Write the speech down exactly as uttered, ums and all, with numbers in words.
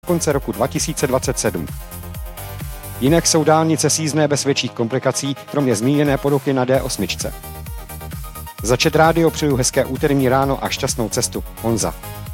konce roku dva tisíce dvacet sedm. Jinak jsou dálnice sízdné bez větších komplikací, kromě zmíněné poruchy na D osm. Za Čet rádio přeju hezké úterní ráno a šťastnou cestu. Honza.